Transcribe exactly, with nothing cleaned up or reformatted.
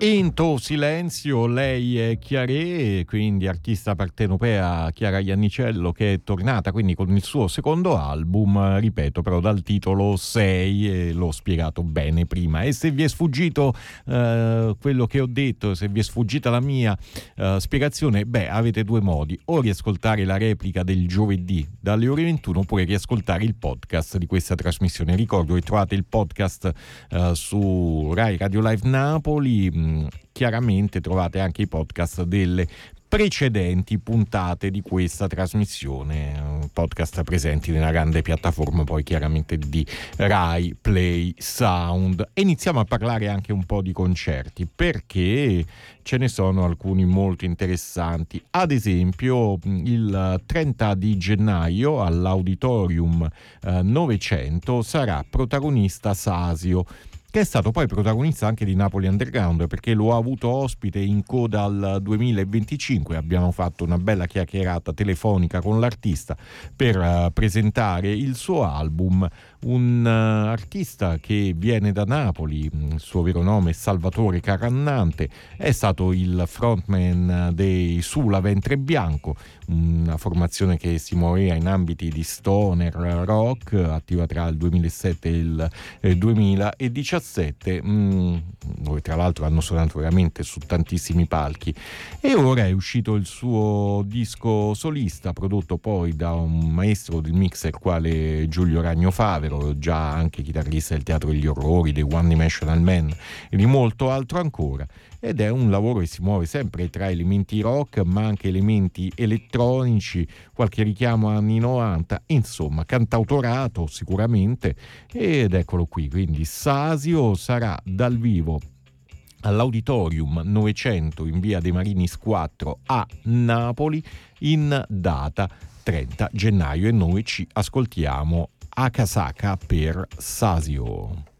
Into silenzio, lei è Chiaré, quindi artista partenopea Chiara Iannicello, che è tornata quindi con il suo secondo album, ripeto però dal titolo sei, e l'ho spiegato bene prima. E se vi è sfuggito eh, quello che ho detto, se vi è sfuggita la mia eh, spiegazione, beh, avete due modi: o riascoltare la replica del giovedì dalle ore ventuno, oppure riascoltare il podcast di questa trasmissione. Ricordo che trovate il podcast eh, su Rai Radio Live Napoli. Chiaramente trovate anche i podcast delle precedenti puntate di questa trasmissione, podcast presenti nella grande piattaforma poi chiaramente di Rai Play Sound. E iniziamo a parlare anche un po' di concerti, perché ce ne sono alcuni molto interessanti. Ad esempio il trenta di gennaio all'Auditorium eh, novecento sarà protagonista Sasio, che è stato poi protagonista anche di Napoli Underground, perché lo ha avuto ospite in coda al duemilaventicinque. Abbiamo fatto una bella chiacchierata telefonica con l'artista per uh, presentare il suo album. Un uh, artista che viene da Napoli, il suo vero nome è Salvatore Carannante, è stato il frontman dei Sula Ventre Bianco, una formazione che si muoveva in ambiti di stoner rock, attiva tra il duemilasette e il eh, duemiladiciassette, mh, dove tra l'altro hanno suonato veramente su tantissimi palchi. E ora è uscito il suo disco solista, prodotto poi da un maestro del mixer quale Giulio Ragno Favero, già anche chitarrista del Teatro degli Orrori, dei One Dimensional Man e di molto altro ancora. Ed è un lavoro che si muove sempre tra elementi rock ma anche elementi elettronici, qualche richiamo anni novanta, insomma cantautorato sicuramente. Ed eccolo qui, quindi Sasio sarà dal vivo all'Auditorium novecento in via De Marinis quattro a Napoli in data trenta gennaio, e noi ci ascoltiamo a casacca per Sasio.